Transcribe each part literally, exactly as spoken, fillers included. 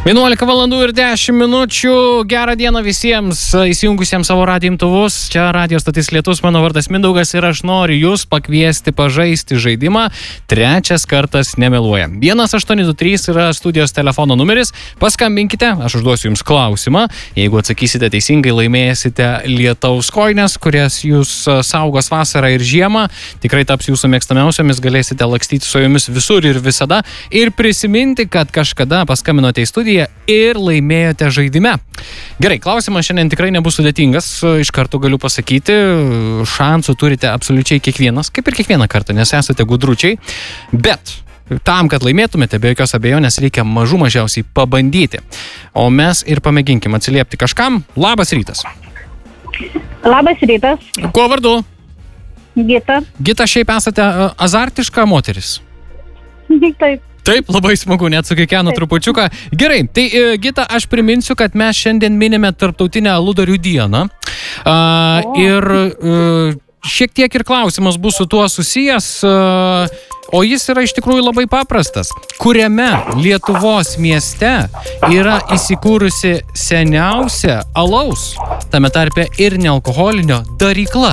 vienuolika valandų ir dešimt minučių. Gerą dieną visiems įsijungusiems savo radijo imtuvus. Čia Radio Stotis Lietus, mano vardas Mindaugas ir aš noriu jūs pakviesti pažaisti žaidimą. Trečias kartas nemeluoja. vienas aštuoni du trys yra studijos telefono numeris. Paskambinkite, aš užduosiu jums klausimą. Jeigu atsakysite teisingai, laimėsite lietaus kojines, kurias jūs saugos vasarą ir žiemą. Tikrai taps jūsų mėgstamiausiomis, galėsite lakstyti su jomis visur ir visada. Ir prisiminti, kad kažkada paskambinote į studiją ir laimėjote žaidime. Gerai, klausimas šiandien tikrai nebus sudėtingas, iš karto galiu pasakyti, šansų turite absoliučiai kiekvienas, kaip ir kiekvieną kartą, nes esate gudručiai, bet tam, kad laimėtumėte, be jokios abejonės reikia mažų mažiausiai pabandyti. O mes ir pamėginkim atsiliepti kažkam. Labas rytas. Labas rytas. Kuo vardu? Gita. Gita, šiaip esate azartiška moteris? Taip. Taip, labai smagu, net su kiekvienu trupučiuką. Gerai, tai Gita, aš priminsiu, kad mes šiandien minime tarptautinę aludarių dieną. Uh, ir uh, šiek tiek ir klausimas bus su tuo susijęs, uh, o jis yra iš tikrųjų labai paprastas. Kuriame Lietuvos mieste yra įsikūrusi seniausia alaus, tame tarpe ir nealkoholinio darykla?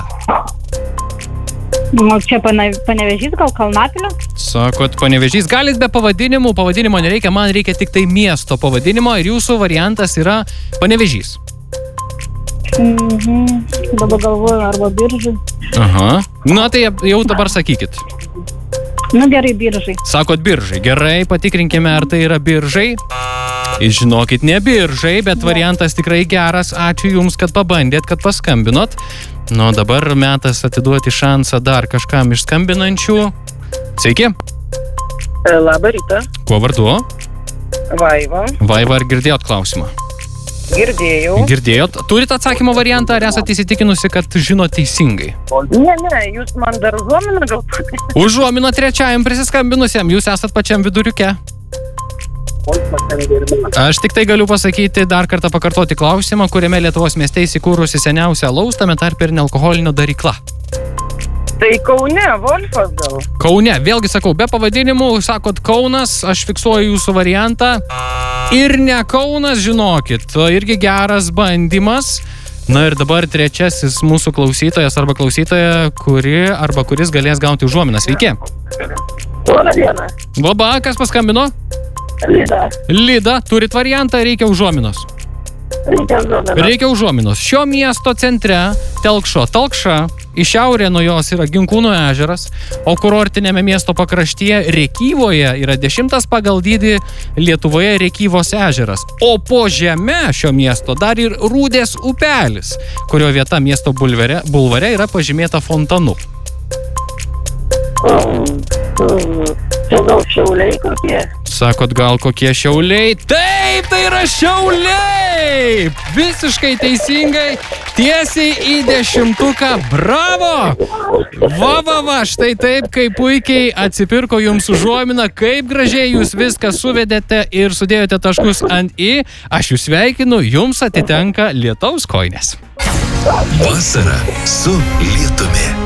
Nu, čia Panevėžys, gal Kalnapilio? Sakot, Panevėžys. Galit be pavadinimų, pavadinimo nereikia, man reikia tik tai miesto pavadinimo ir jūsų variantas yra Panevėžys. Mhm, dabar galvoju, arba Biržai. Aha, na tai jau dabar sakykit. Nu gerai, Biržai. Sakot Biržai, gerai, patikrinkime, ar tai yra Biržai. Žinokit, ne Biržai, bet variantas tikrai geras, ačiū jums, kad pabandėt, kad paskambinot. Nu, dabar metas atiduoti šansą dar kažkam iš skambinančių. Sveiki. Labą rytą. Kuo vardu? Vaiva. Vaiva, ar girdėjot klausimą? Girdėjau. Girdėjot? Turit atsakymo variantą, ar esate įsitikinusi, kad žinot teisingai? Ne, ne, jūs man dar užuominą gal? Užuominą trečiajam prisiskambinusiam, jūs esat pačiam viduriuke. Aš tik tai galiu pasakyti, dar kartą pakartoti klausimą, kuriame Lietuvos mieste įsikūrusi seniausia alaus, tame tarp ir nealkoholinio darykla. Tai Kaune, Wolfas gal? Kaune, vėlgi sakau, be pavadinimų, sakot Kaunas, aš fiksuoju jūsų variantą. Ir ne Kaunas, žinokit, irgi geras bandymas. Na ir dabar trečiasis mūsų klausytojas arba klausytoja, kuri arba kuris galės gauti užuominą. Sveiki. Labą dieną. Labą, kas paskambino? Lida. Lida, turit variantą, reikia užuominos. Reikia užuominos. Reikia užuominos. Šio miesto centre telkšo Talkša, į šiaurę nuo jos yra Ginkūnų ežeras, o kurortinėme miesto pakraštyje Rėkyvoje yra dešimtas pagal dydį Lietuvoje Rėkyvos ežeras. O po žeme šio miesto dar ir Rūdės upelis, kurio vieta miesto bulvare, bulvare yra pažymėta fontanu. Čia gal Šiauliai kokie? Sakot, gal kokie Šiauliai? Taip, tai yra Šiauliai! Visiškai teisingai, tiesiai į dešimtuką. Bravo! Va, va, va, štai taip, kaip puikiai atsipirko jums užuomina, kaip gražiai jūs viską suvedėte ir sudėjote taškus ant i. Aš jūs sveikinu, jums atitenka lietaus kojinės. Vasara su lietumi.